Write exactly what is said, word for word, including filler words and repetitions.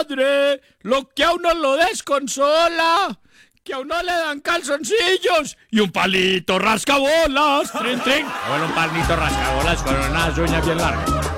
madre, lo que a uno lo desconsola, que a uno le dan calzoncillos y un palito rascabolas. Trin, trin. Bueno, un palito rascabolas con unas uñas bien largas.